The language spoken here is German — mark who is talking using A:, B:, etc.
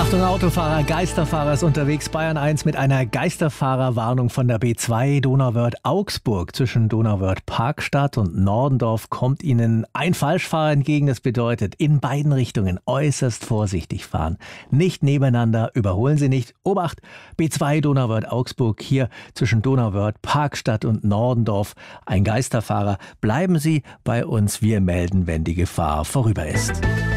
A: Achtung Autofahrer, Geisterfahrer ist unterwegs. Bayern 1 mit einer Geisterfahrerwarnung von der B2 Donauwörth-Augsburg. Zwischen Donauwörth-Parkstadt und Nordendorf kommt Ihnen ein Falschfahrer entgegen. Das bedeutet, in beiden Richtungen äußerst vorsichtig fahren. Nicht nebeneinander, überholen Sie nicht. Obacht, B2 Donauwörth-Augsburg hier zwischen Donauwörth-Parkstadt und Nordendorf. Ein Geisterfahrer. Bleiben Sie bei uns, wir melden, wenn die Gefahr vorüber ist.